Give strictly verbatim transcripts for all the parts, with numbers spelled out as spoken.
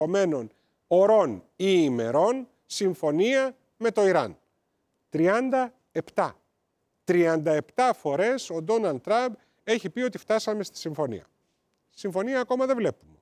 επόμενων ωρών ή ημερών συμφωνία με το Ιράν. τριάντα επτά. τριάντα επτά φορές ο Ντόναλντ Τραμπ έχει πει ότι φτάσαμε στη συμφωνία. Συμφωνία ακόμα δεν βλέπουμε.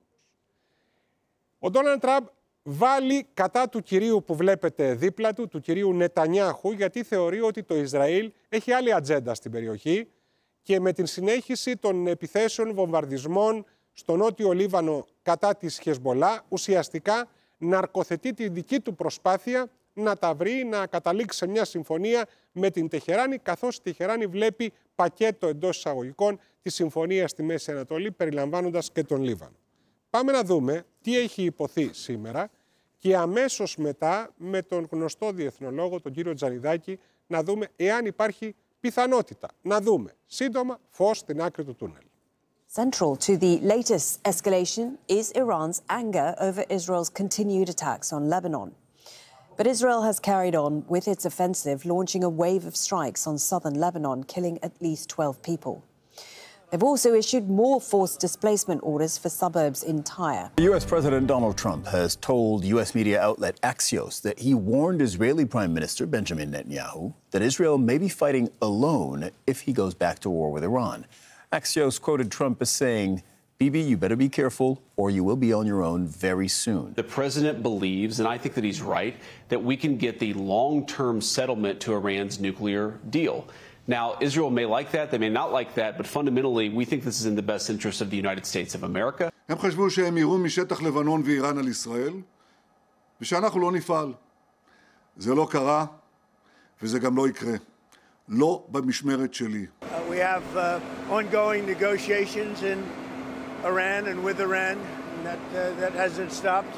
Ο Ντόναλντ Τραμπ βάλει κατά του κυρίου που βλέπετε δίπλα του, του κυρίου Νετανιάχου, γιατί θεωρεί ότι το Ισραήλ έχει άλλη ατζέντα στην περιοχή και με την συνέχιση των επιθέσεων βομβαρδισμών στο νότιο Λίβανο κατά της Χεσμολά, ουσιαστικά ναρκοθετεί τη δική του προσπάθεια να τα βρει, να καταλήξει σε μια συμφωνία με την Τεχεράνη, καθώς η Τεχεράνη βλέπει πακέτο εντός εισαγωγικών τη συμφωνία στη Μέση Ανατολή, περιλαμβάνοντας και τον Λίβανο. Πάμε να δούμε τι έχει υποθεί σήμερα και αμέσως μετά με τον γνωστό διεθνολόγο, τον κύριο Τζανιδάκη, να δούμε εάν υπάρχει πιθανότητα να δούμε σύντομα φως στην άκρη του τούνελ. Central to the latest escalation is Iran's anger over Israel's continued attacks on Lebanon. But Israel has carried on with its offensive, launching a wave of strikes on southern Lebanon, killing at least twelve people. They've also issued more forced displacement orders for suburbs in Tyre. U S President Donald Trump has told U S media outlet Axios that he warned Israeli Prime Minister Benjamin Netanyahu that Israel may be fighting alone if he goes back to war with Iran. Axios quoted Trump as saying, Bibi, you better be careful or you will be on your own very soon. The president believes, and I think that he's right, that we can get the long-term settlement to Iran's nuclear deal. Now, Israel may like that, they may not like that, but fundamentally, we think this is in the best interest of the United States of America. הם חשבו שהם יראו משטח לבנון ואיראן על ישראל, ושאנחנו לא נפעל. זה לא קרה, וזה גם לא יקרה. לא במשמרת שלי. We have uh, ongoing negotiations in Iran and with Iran, and that, uh, that hasn't stopped.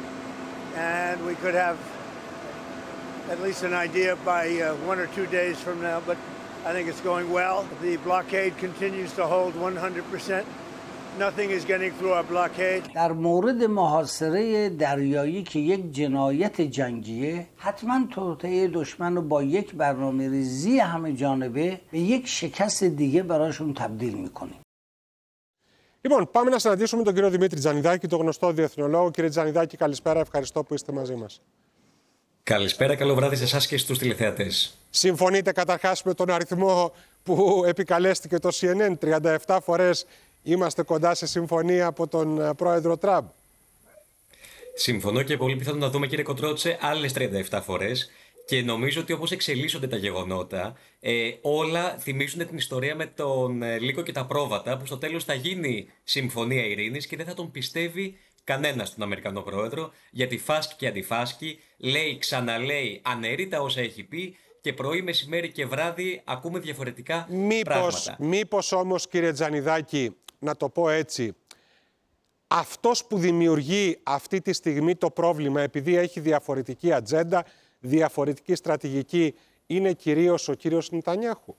And we could have at least an idea by uh, one or two days from now, but I think it's going well. The blockade continues to hold one hundred percent. Nothing is getting through our blockade. در مورد محاصره دریایی که یک جنایت جنگیه، حتما توطئه دشمن رو با یک برنامه‌ریزی همه جانبه به یک شکست دیگه براشون تبدیل می‌کنیم. Λοιπόν, πάμε να συναντήσουμε τον κύριο Δημήτρη Τζανιδάκη, τον γνωστό διεθνολόγο. Κύριε Τζανιδάκη, καλησπέρα. Ευχαριστώ που είστε μαζί μας. Καλησπέρα, καλό βράδυ σε εσάς και στους τηλεθεατές. Συμφωνείτε καταρχάς με τον αριθμό που επικαλέστηκε το σι εν εν, τριάντα επτά φορές είμαστε κοντά σε συμφωνία από τον πρόεδρο Τραμπ? Συμφωνώ και πολύ πιθανό να δούμε, κύριε Κοντρότσε, άλλες τριάντα επτά φορές. Και νομίζω ότι όπως εξελίσσονται τα γεγονότα, ε, όλα θυμίζουν την ιστορία με τον ε, Λύκο και τα πρόβατα, που στο τέλος θα γίνει συμφωνία ειρήνης και δεν θα τον πιστεύει κανένας τον Αμερικανό πρόεδρο, γιατί φάσκει και αντιφάσκει, λέει, ξαναλέει, αναιρεί τα όσα έχει πει και πρωί, μεσημέρι και βράδυ ακούμε διαφορετικά μήπως, πράγματα. Μήπως όμως, κύριε Τζανιδάκη, να το πω έτσι, αυτός που δημιουργεί αυτή τη στιγμή το πρόβλημα, επειδή έχει διαφορετική ατζέντα, διαφορετική στρατηγική, είναι κυρίως ο κύριος Νετανιάχου?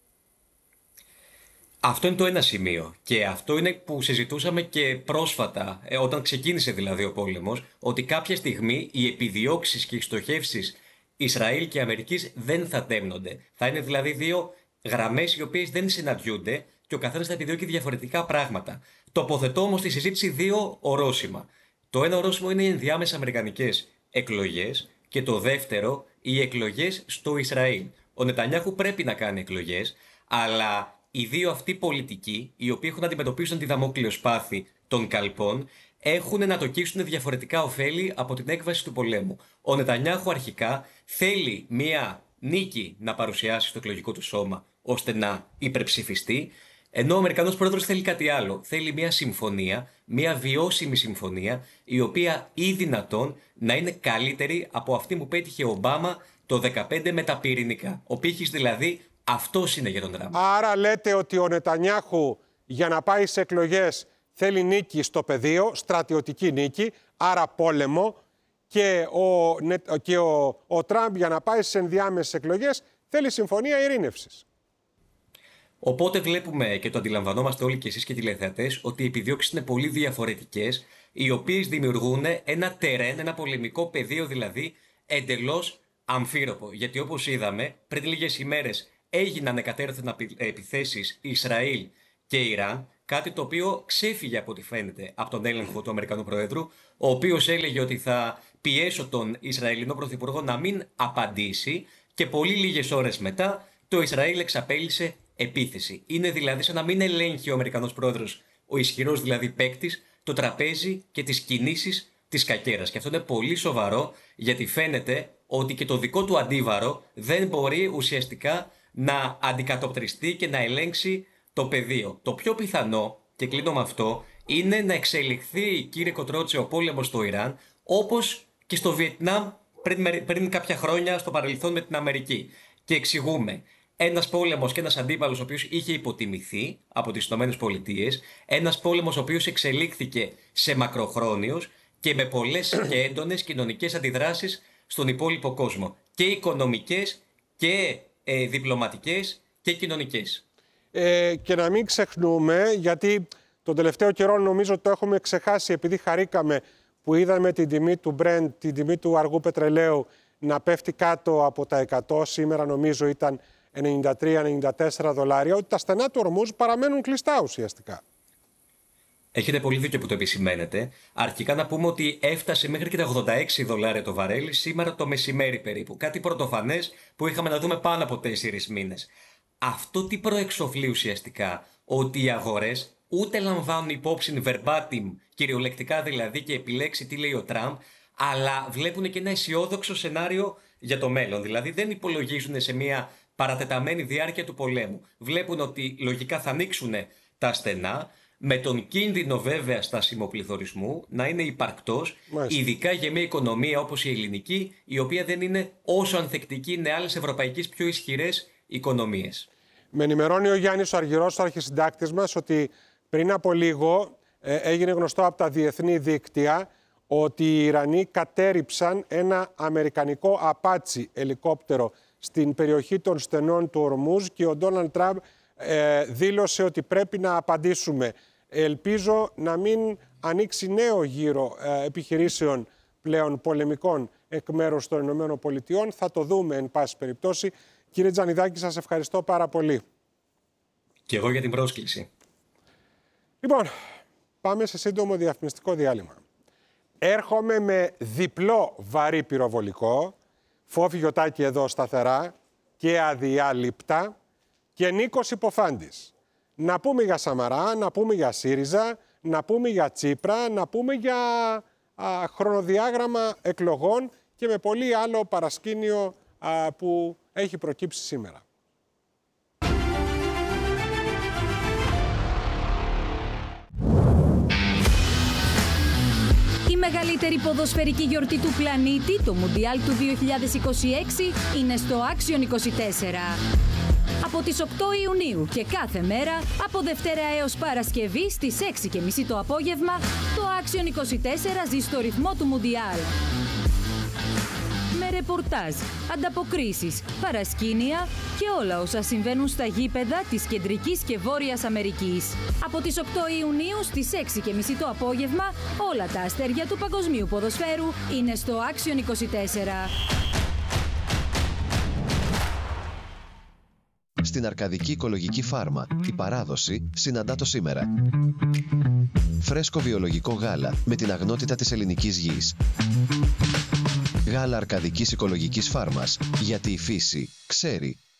Αυτό είναι το ένα σημείο και αυτό είναι που συζητούσαμε και πρόσφατα, ε, όταν ξεκίνησε δηλαδή ο πόλεμος, ότι κάποια στιγμή οι επιδιώξεις και οι στοχεύσεις Ισραήλ και Αμερικής δεν θα τέμνονται. Θα είναι δηλαδή δύο γραμμές οι οποίες δεν συναντιούνται και ο καθένας θα επιδιώκει διαφορετικά πράγματα. Τοποθετώ όμως στη συζήτηση δύο ορόσημα. Το ένα ορόσημο είναι οι ενδιάμεσες αμερικανικές εκλογές και το δεύτερο οι εκλογές στο Ισραήλ. Ο Νετανιάχου πρέπει να κάνει εκλογές, αλλά οι δύο αυτοί πολιτικοί, οι οποίοι έχουν να αντιμετωπίσουν τη δαμόκλειο σπάθη των καλπών, έχουν να τοκίσουν διαφορετικά ωφέλη από την έκβαση του πολέμου. Ο Νετανιάχου αρχικά θέλει μία νίκη να παρουσιάσει στο εκλογικό του σώμα, ώστε να υπερψηφιστεί, ενώ ο Αμερικανός πρόεδρος θέλει κάτι άλλο. Θέλει μία συμφωνία, μία βιώσιμη συμφωνία, η οποία ή δυνατόν να είναι καλύτερη από αυτή που πέτυχε ο Ομπάμα το δύο χιλιάδες δεκαπέντε με τα πυρηνικά. Ο πύχης δηλαδή αυτός είναι για τον Τραμπ. Άρα λέτε ότι ο Νετανιάχου για να πάει σε εκλογές θέλει νίκη στο πεδίο, στρατιωτική νίκη, άρα πόλεμο, και ο, και ο, ο Τραμπ για να πάει σε ενδιάμεσες εκλογές θέλει συμφωνία ειρήνευσης. Οπότε βλέπουμε και το αντιλαμβανόμαστε όλοι και εσείς και οι τηλεθεατές ότι οι επιδιώξεις είναι πολύ διαφορετικές, οι οποίες δημιουργούν ένα τερέν, ένα πολεμικό πεδίο δηλαδή εντελώς αμφίροπο. Γιατί όπως είδαμε πριν λίγες ημέρες έγιναν εκατέρωθεν επιθέσεις Ισραήλ και Ιράν, κάτι το οποίο ξέφυγε από ό,τι φαίνεται από τον έλεγχο του Αμερικανού Προέδρου, ο οποίος έλεγε ότι θα πιέσω τον Ισραηλινό Πρωθυπουργό να μην απαντήσει και πολύ λίγες ώρες μετά το Ισραήλ εξαπέλυσε επίθεση. Είναι δηλαδή σαν να μην ελέγχει ο Αμερικανός Πρόεδρος, ο ισχυρός δηλαδή παίκτης, το τραπέζι και τις κινήσεις της κακέρας. Και αυτό είναι πολύ σοβαρό, γιατί φαίνεται ότι και το δικό του αντίβαρο δεν μπορεί ουσιαστικά να αντικατοπτριστεί και να ελέγξει το πεδίο. Το πιο πιθανό, και κλείνω με αυτό, είναι να εξελιχθεί, κύριε Κοτρότσε, ο πόλεμος στο Ιράν, όπως και στο Βιετνάμ πριν, πριν κάποια χρόνια στο παρελθόν με την Αμερική. Και εξηγούμε. Ένας πόλεμος και ένας αντίπαλος ο οποίος είχε υποτιμηθεί από τις ΗΠΑ, ένας πόλεμος ο οποίος εξελίχθηκε σε μακροχρόνιος και με πολλές και έντονες κοινωνικές αντιδράσεις στον υπόλοιπο κόσμο. Και οικονομικές και ε, διπλωματικές και κοινωνικές. Ε, και να μην ξεχνούμε, γιατί τον τελευταίο καιρό νομίζω το έχουμε ξεχάσει, επειδή χαρήκαμε που είδαμε την τιμή του Brent, την τιμή του αργού πετρελαίου να πέφτει κάτω από τα εκατό, σήμερα νομίζω ήταν ενενήντα τρία ενενήντα τέσσερα δολάρια, ότι τα στενά του Ορμούζ παραμένουν κλειστά ουσιαστικά. Έχετε πολύ δίκιο που το επισημαίνετε. Αρχικά να πούμε ότι έφτασε μέχρι και τα ογδόντα έξι δολάρια το βαρέλι σήμερα το μεσημέρι περίπου. Κάτι πρωτοφανές που είχαμε να δούμε πάνω από τέσσερις μήνες. Αυτό τι προεξοφλεί ουσιαστικά? Ότι οι αγορές ούτε λαμβάνουν υπόψη verbatim, κυριολεκτικά δηλαδή, και επιλέξει τι λέει ο Τραμπ, αλλά βλέπουν και ένα αισιόδοξο σενάριο για το μέλλον. Δηλαδή δεν υπολογίζουν σε μια παρατεταμένη διάρκεια του πολέμου. Βλέπουν ότι λογικά θα ανοίξουν τα στενά, με τον κίνδυνο βέβαια στάσιμο πληθωρισμού να είναι υπαρκτός, ειδικά για μια οικονομία όπως η ελληνική, η οποία δεν είναι όσο ανθεκτική είναι άλλες ευρωπαϊκές πιο ισχυρές οικονομίες. Με ενημερώνει ο Γιάννης ο Αργυρός, ο αρχισυντάκτης μας, ότι πριν από λίγο ε, έγινε γνωστό από τα διεθνή δίκτυα ότι οι Ιρανοί κατέρριψαν ένα αμερικανικό Apache ελικόπτερο στην περιοχή των στενών του Ορμούζ και ο Ντόναλντ Τραμπ ε, δήλωσε ότι πρέπει να απαντήσουμε. Ελπίζω να μην ανοίξει νέο γύρο ε, επιχειρήσεων πλέον πολεμικών εκ μέρους των Ηνωμένων Πολιτειών. Θα το δούμε εν πάση περιπτώσει. Κύριε Τζανιδάκη, σας ευχαριστώ πάρα πολύ. Και εγώ για την πρόσκληση. Λοιπόν, πάμε σε σύντομο διαφημιστικό διάλειμμα. Έρχομαι με διπλό βαρύ πυροβολικό, Φόφη Γιωτάκη εδώ σταθερά και αδιάλειπτα, και Νίκος Υποφάντης. Να πούμε για Σαμαρά, να πούμε για ΣΥΡΙΖΑ, να πούμε για Τσίπρα, να πούμε για α, χρονοδιάγραμμα εκλογών και με πολύ άλλο παρασκήνιο α, που έχει προκύψει σήμερα. Η μεγαλύτερη ποδοσφαιρική γιορτή του πλανήτη, το Μουντιάλ του δύο χιλιάδες είκοσι έξι, είναι στο Άξιον είκοσι τέσσερα. Από τις οκτώ Ιουνίου και κάθε μέρα, από Δευτέρα έως Παρασκευή στις έξι και μισή το απόγευμα, το Άξιον είκοσι τέσσερα ζει στο ρυθμό του Μουντιάλ. Με ρεπορτάζ, ανταποκρίσεις, παρασκήνια και όλα όσα συμβαίνουν στα γήπεδα της Κεντρικής και Βόρειας Αμερικής. Από τις οκτώ Ιουνίου στις έξι και μισή το απόγευμα, όλα τα αστέρια του παγκοσμίου ποδοσφαίρου είναι στο Άξιον είκοσι τέσσερα. Στην Αρκαδική Οικολογική Φάρμα, η παράδοση συναντά το σήμερα. Φρέσκο βιολογικό γάλα με την αγνότητα της ελληνικής γης. Γάλα Αρκαδικής Οικολογικής Φάρμας, γιατί η φύση ξέρει.